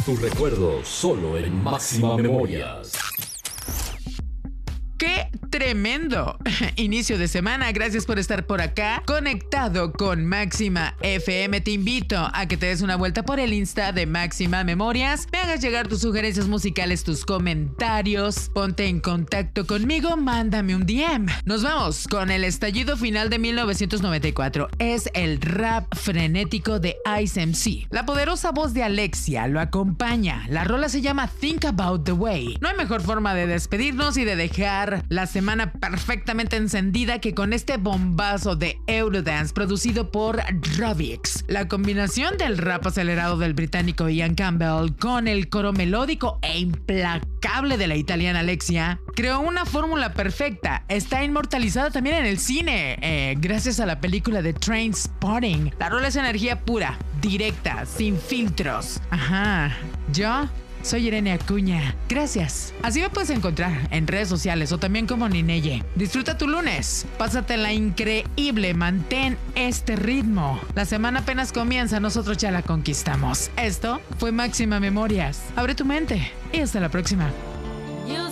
tus recuerdos solo en Máxima Memorias. ¡Qué tremendo inicio de semana! Gracias por estar por acá, conectado con Máxima FM. Te invito a que te des una vuelta por el Insta de Máxima Memorias, me hagas llegar tus sugerencias musicales, tus comentarios, ponte en contacto conmigo, mándame un DM. Nos vamos con el estallido final de 1994. Es el rap frenético de Ice MC. La poderosa voz de Alexia lo acompaña. La rola se llama Think About the Way. No hay mejor forma de despedirnos y de dejar la semana perfectamente encendida que con este bombazo de Eurodance producido por Rovix. La combinación del rap acelerado del británico Ian Campbell con el coro melódico e implacable de la italiana Alexia creó una fórmula perfecta. Está inmortalizada también en el cine, gracias a la película de Trainspotting. La rola es energía pura, directa, sin filtros. Ajá, yo soy Irene Acuña. Gracias. Así me puedes encontrar en redes sociales o también como Nineye. Disfruta tu lunes. Pásatela increíble. Mantén este ritmo. La semana apenas comienza. Nosotros ya la conquistamos. Esto fue Máxima Memorias. Abre tu mente y hasta la próxima.